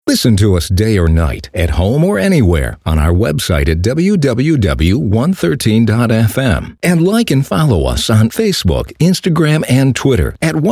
Listen to us day or night, at home or anywhere, on our website at www.113.fm. And like and follow us on Facebook, Instagram, and Twitter at